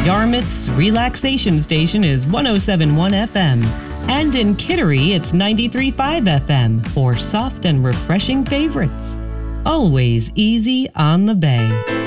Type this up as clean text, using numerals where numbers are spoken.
Yarmouth's relaxation station is 107.1 FM. And in Kittery, it's 93.5 FM for soft and refreshing favorites. Always easy on the bay.